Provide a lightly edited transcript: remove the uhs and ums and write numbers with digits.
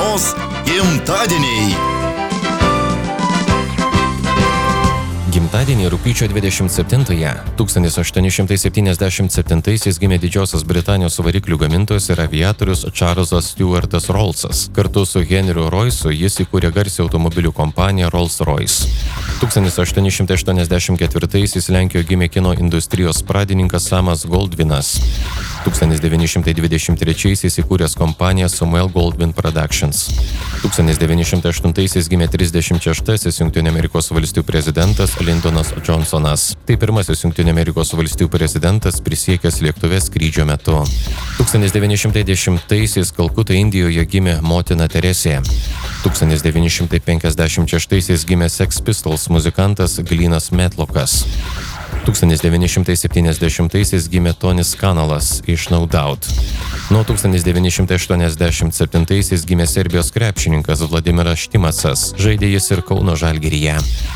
dienos gimtadieniai. Gimtadienį rugpjūčio 27-ąją 1877-aisiais gimė Didžiosios Britanijos variklių gamintojas ir aviatorius Čarlzas Stuartas Rollsas. Kartu su Henriu Roysu jis įkūrė garsią automobilių kompaniją Rolls-Royce. 1884-aisiais Lenkijoje gimė kino industrijos pradininkas Samas Goldvinas. 1923-aisiais įkūręs kompaniją Samuel Goldwyn Productions. 1908-aisiais gimė 36-asis Jungtinių Amerikos valstijų prezidentas Lyndоnas Johnsonas. Tai pirmasis Jungtinių Amerikos valstijų prezidentas prisiekęs lėktuve skrydžio metu. 1910-aisiais Kalkuta, Indijoje gimė motina Teresė. 1956-aisiais gimė Sex Pistols muzikantas Glynas Metlockas. 1970-aisiais gimė Tonis Kanalas iš No Doubt. Nuo 1987-aisiais gimė Serbijos krepšininkas Vladimiras Štimacas, žaidė jis ir Kauno Žalgiryje.